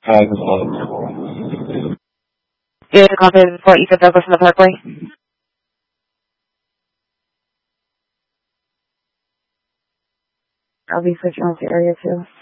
Good, confident for East of Douglas in the Parkway. I'll be switching on to area 2.